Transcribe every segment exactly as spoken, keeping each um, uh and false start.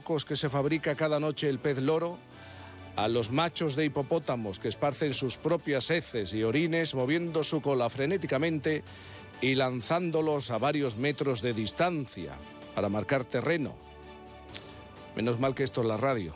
mocos que se fabrica cada noche el pez loro, a los machos de hipopótamos que esparcen sus propias heces y orines moviendo su cola frenéticamente y lanzándolos a varios metros de distancia para marcar terreno. Menos mal que esto es la radio.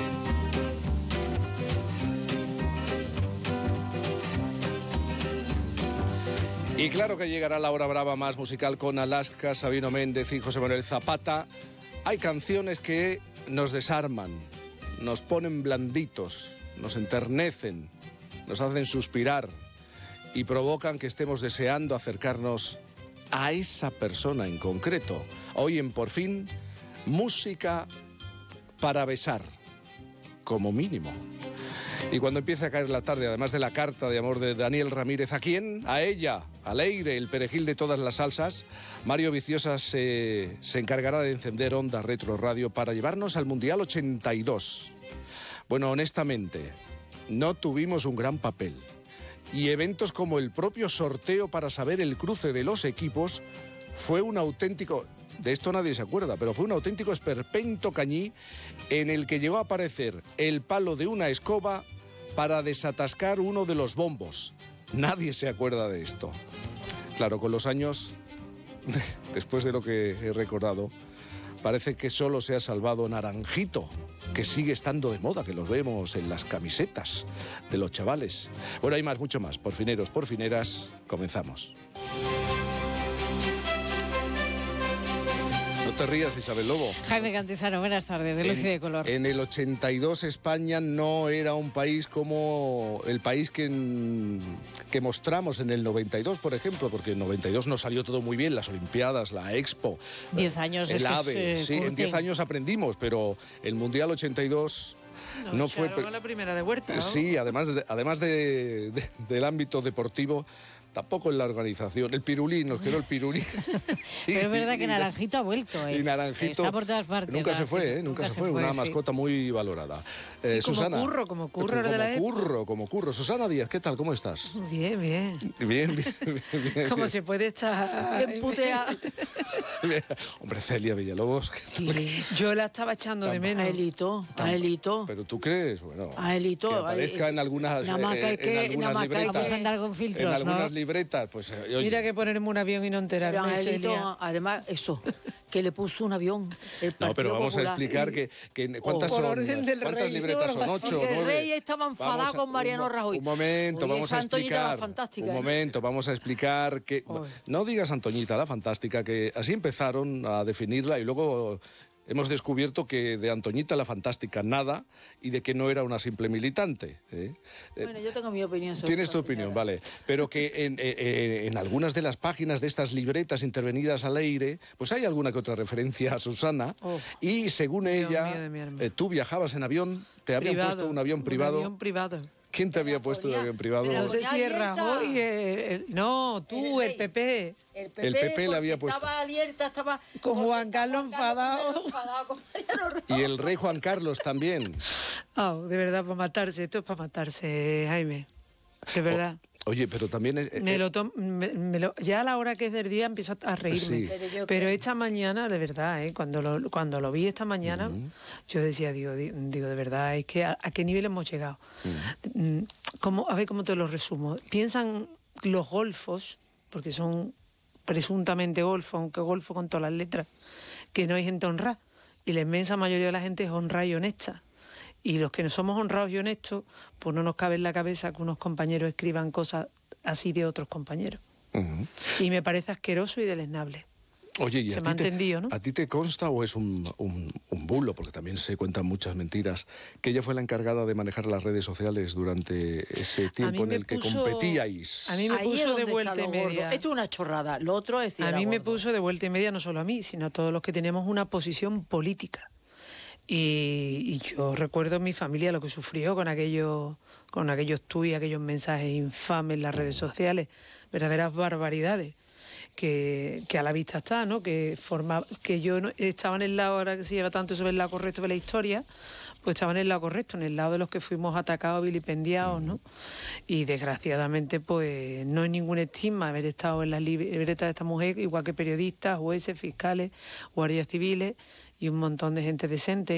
Y claro que llegará la hora brava más musical con Alaska, Sabino Méndez y José Manuel Zapata. Hay canciones que nos desarman, nos ponen blanditos, nos enternecen, nos hacen suspirar y provocan que estemos deseando acercarnos a esa persona en concreto. Hoy en Por Fin, música para besar, como mínimo. Y cuando empiece a caer la tarde, además de la carta de amor de Daniel Ramírez, ¿a quién? A ella, a Leire, el perejil de todas las salsas. Mario Viciosa se, se encargará de encender Onda Retro Radio para llevarnos al Mundial ochenta y dos. Bueno, honestamente, no tuvimos un gran papel. Y eventos como el propio sorteo para saber el cruce de los equipos fue un auténtico... De esto nadie se acuerda, pero fue un auténtico esperpento cañí en el que llegó a aparecer el palo de una escoba para desatascar uno de los bombos. Nadie se acuerda de esto. Claro, con los años, después de lo que he recordado, parece que solo se ha salvado Naranjito, que sigue estando de moda, que los vemos en las camisetas de los chavales. Bueno, hay más, mucho más. Porfineros, porfineras, comenzamos. No te rías, Isabel Lobo. Jaime Cantizano, buenas tardes, de Luz y de Color. En el ochenta y dos España no era un país como el país que, que mostramos en el noventa y dos, por ejemplo, porque en noventa y dos nos salió todo muy bien, las Olimpiadas, la Expo. Diez años el es AVE, que sí, en diez años aprendimos, pero el Mundial ochenta y dos... No, no fue la primera de Huerta, ¿no? Sí, además, de, además de, de, del ámbito deportivo, tampoco en la organización. El pirulí, nos quedó el pirulí. Pero es verdad que Naranjito ha vuelto. ¿eh? Y Naranjito está por todas partes. Nunca se fue, ¿eh? Nunca, nunca se, se fue. fue. Una sí. mascota muy valorada. Sí, eh, como Susana. curro, como curro como, de la como curro, como curro. Susana Díaz, ¿qué tal? ¿Cómo estás? Bien, bien. Bien, bien, bien. bien como bien. se puede estar emputeada. Hombre, Celia Villalobos. Sí. Yo la estaba echando de menos. A Elito, a Elito. Pero tú crees, bueno, a Elito. que aparezca en algunas, nada más que, eh, que, en algunas libretas. Vamos a andar con filtros, en algunas ¿no? libretas, pues... Eh, oye. Mira que ponerme un avión y no enterarme, Pero a Elito, Celia. además, eso, que le puso un avión. El no, pero vamos Popular. a explicar que, que cuántas oh, son, orden del cuántas rey, libretas son, ocho, Porque el nueve. rey estaba enfadado con Mariano un, Rajoy. Un momento, Oye, vamos a explicar. Fantástica, un ¿eh? momento, vamos a explicar que Oye. no digas Antoñita la Fantástica, que así empezaron a definirla y luego hemos descubierto que de Antoñita la Fantástica nada y de que no era una simple militante. ¿eh? Bueno, yo tengo mi opinión sobre Tienes tu señora. opinión, vale. Pero que en, en, en algunas de las páginas de estas libretas intervenidas al aire, pues hay alguna que otra referencia a Susana. Oh. Y según Dios ella, mío de mi alma. eh, tú viajabas en avión, te habían Privado, puesto un avión privado. Un avión privado. ¿Quién te había puesto un avión privado? No sé si es Rajoy, Alerta. el- no, tú, el P P. El P P, El P P le porque había puesto. Estaba alerta, estaba... Con porque Juan estaba Carlos enfadado. enfadado con Mariano Rajoy. Y el rey Juan Carlos también. Ah, de verdad, para matarse. Esto es para matarse, Jaime. De verdad. Oye, pero también... eh, Me eh, lo tom- me- me lo- ya a la hora que es del día empiezo a reírme. Sí. Pero yo Pero creo- esta mañana, de verdad, ¿eh? cuando, lo, cuando lo vi esta mañana, yo decía, digo, di- digo, de verdad, es que a, a qué nivel hemos llegado. Mm, ¿cómo- a ver cómo te lo resumo. Piensan los golfos, porque son presuntamente golfos, aunque golfo con todas las letras, que no hay gente honrada. Y la inmensa mayoría de la gente es honrada y honesta. Y los que no somos honrados y honestos, pues no nos cabe en la cabeza que unos compañeros escriban cosas así de otros compañeros. uh-huh. Y me parece asqueroso y deleznable. Oye, ¿y Se a me ha ti te- entendido, ¿no? ¿A ti te consta o es un, un, un bulo? Porque también se cuentan muchas mentiras. Que ella fue la encargada de manejar las redes sociales durante ese tiempo en me el que puso- competíais. a mí me Ahí es puso de donde vuelta está y lo gordo. media. Esto es una chorrada. Lo otro es si A era mí me gordo. puso de vuelta y media, no solo a mí, sino a todos los que tenemos una posición política. Y, y yo recuerdo en mi familia lo que sufrió con aquellos con aquellos tuits, aquellos mensajes infames en las redes sociales, verdaderas barbaridades. Que, que a la vista está, ¿no? Que forma, que yo no, estaba en el lado, ahora que se lleva tanto sobre el lado correcto de la historia, pues estaba en el lado correcto, en el lado de los que fuimos atacados, vilipendiados, ¿no? Y desgraciadamente, pues no hay ningún estigma haber estado en las libretas de esta mujer, igual que periodistas, jueces, fiscales, guardias civiles y un montón de gente decente.